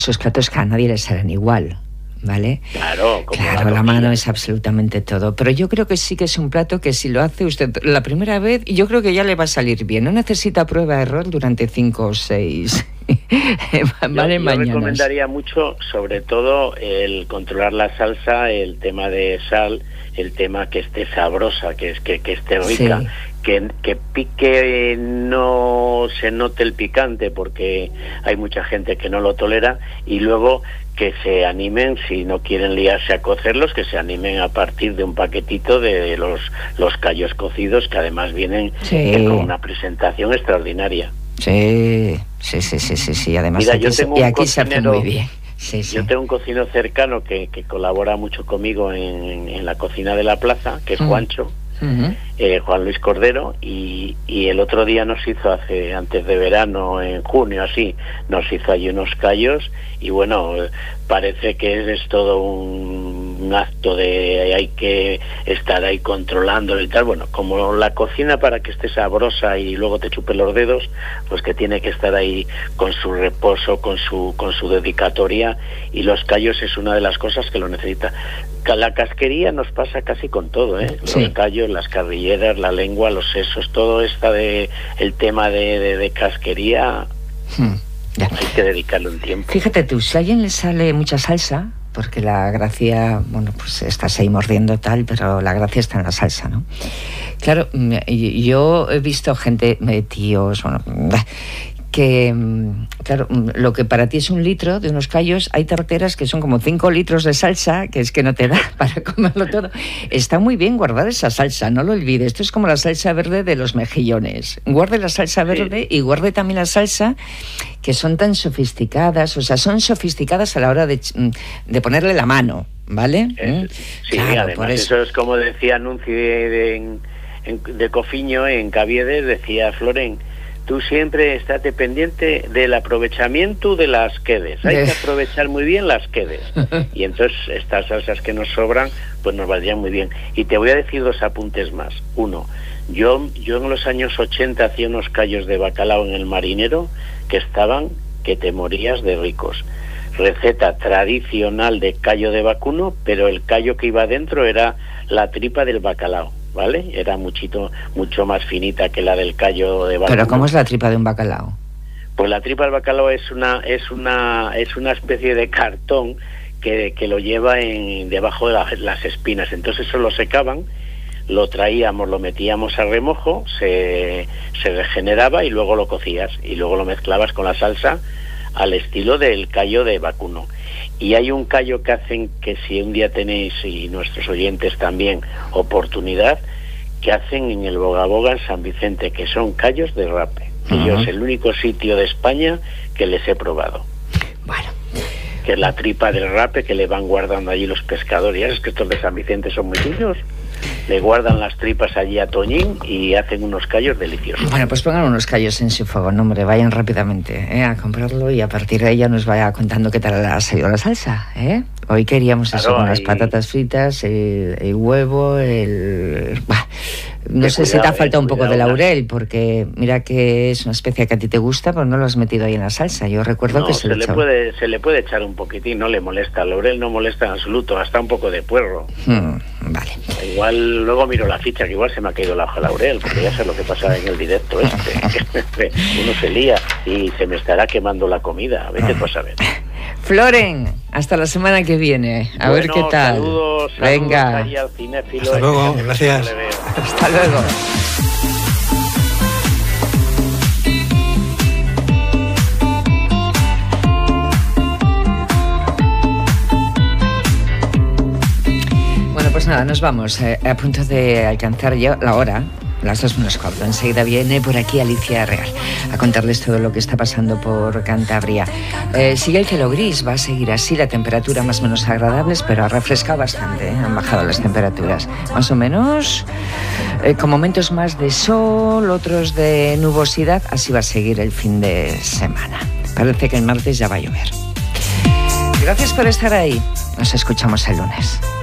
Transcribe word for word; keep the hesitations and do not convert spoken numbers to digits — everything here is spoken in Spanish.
esos platos que a nadie les salen igual, ¿vale? Claro, como claro, la, la mano es absolutamente todo. Pero yo creo que sí que es un plato que si lo hace usted la primera vez, yo creo que ya le va a salir bien. No necesita prueba-error durante cinco o seis vale, yo, yo recomendaría mucho, sobre todo, el controlar la salsa, el tema de sal, el tema que esté sabrosa, que, es, que, que esté rica. Sí. Que, que pique, no se note el picante, porque hay mucha gente que no lo tolera, y luego que se animen, si no quieren liarse a cocerlos, que se animen a partir de un paquetito de los, los callos cocidos, que además vienen sí. eh, con una presentación extraordinaria. Sí, sí, sí, sí, sí, sí. Además Mira, aquí, yo tengo y un aquí se hace muy bien. Sí, sí. Yo tengo un cocinero cercano que, que colabora mucho conmigo en, en la cocina de la plaza, que es mm. Juancho. Uh-huh. eh, Juan Luis Cordero, y, y el otro día nos hizo, hace antes de verano, en junio así, nos hizo allí unos callos, y bueno, parece que es todo un, un acto de hay que estar ahí controlándolo y tal. Bueno, como la cocina, para que esté sabrosa y luego te chupe los dedos, pues que tiene que estar ahí con su reposo, con su con su dedicatoria, y los callos es una de las cosas que lo necesita. La casquería nos pasa casi con todo, ¿eh? Los sí. callos, las carrilleras, la lengua, los sesos, todo esta de el tema de, de, de casquería, hmm. ya. Hay que dedicarle un tiempo. Fíjate tú, si a alguien le sale mucha salsa, porque la gracia, bueno, pues estás ahí mordiendo tal, pero la gracia está en la salsa, ¿no? Claro, yo he visto gente, tíos, bueno, que, claro, lo que para ti es un litro de unos callos, hay tarteras que son como cinco litros de salsa, que es que no te da para comerlo todo. Está muy bien guardar esa salsa, no lo olvides. Esto es como la salsa verde de los mejillones. Guarde la salsa verde sí. y guarde también la salsa, que son tan sofisticadas, o sea, son sofisticadas a la hora de, de ponerle la mano, ¿vale? Es, sí, claro, además por eso. eso es como decía Nunci de, de, de, de Cofiño en Caviedes, decía Floren, tú siempre estate pendiente del aprovechamiento de las quedes. Hay que aprovechar muy bien las quedes. Y entonces estas salsas que nos sobran, pues nos valdrían muy bien. Y te voy a decir dos apuntes más. Uno, yo, yo en los años ochenta hacía unos callos de bacalao en el Marinero que estaban que te morías de ricos. Receta tradicional de callo de vacuno, pero el callo que iba dentro era la tripa del bacalao, ¿vale? Era muchito, mucho más finita que la del callo de vacuno. ¿Pero cómo es la tripa de un bacalao? Pues la tripa del bacalao es una es una es una especie de cartón que, que lo lleva en debajo de la, las espinas. Entonces eso lo secaban, lo traíamos, lo metíamos a remojo, se, se regeneraba y luego lo cocías y luego lo mezclabas con la salsa al estilo del callo de vacuno. Y hay un callo que hacen, que si un día tenéis, y nuestros oyentes también, oportunidad, que hacen en el Boga Boga en San Vicente, que son callos de rape. Que uh-huh. yo es el único sitio de España que les he probado. Bueno. Que es la tripa del rape que le van guardando allí los pescadores. Ya es que estos de San Vicente son muy finos. Le guardan las tripas allí a Toñín y hacen unos callos deliciosos. Bueno, pues pongan unos callos en su fuego, no, hombre, vayan rápidamente ¿eh? a comprarlo, y a partir de ahí ya nos vaya contando qué tal ha salido la salsa, ¿eh? Hoy queríamos claro, eso con hay... las patatas fritas, el, el huevo, el... Bah, no sé cuidado, si te ha faltado eh, un poco de laurel, porque mira que es una especie que a ti te gusta, pero no lo has metido ahí en la salsa. Yo recuerdo no, que se, se le puede se le puede echar un poquitín, no le molesta. El laurel no molesta en absoluto, hasta un poco de puerro. Hmm, vale. Igual luego miro la ficha, que igual se me ha caído la hoja laurel, porque ya sé lo que pasa en el directo este. Uno se lía y se me estará quemando la comida. Vete pues a ver. Floren, hasta la semana que viene. A bueno, ver qué tal. Saludos, venga. Saludos ahí al cinéfilo. Hasta luego, gracias. Hasta luego. Bueno, pues nada, nos vamos. Eh, a punto de alcanzar ya la hora. Las dos menos cuarto. Enseguida viene por aquí Alicia Real a contarles todo lo que está pasando por Cantabria. Eh, sigue el cielo gris, va a seguir así, la temperatura más o menos agradables, pero ha refrescado bastante, ¿eh? Han bajado las temperaturas. Más o menos, eh, con momentos más de sol, otros de nubosidad, así va a seguir el fin de semana. Parece que el martes ya va a llover. Gracias por estar ahí. Nos escuchamos el lunes.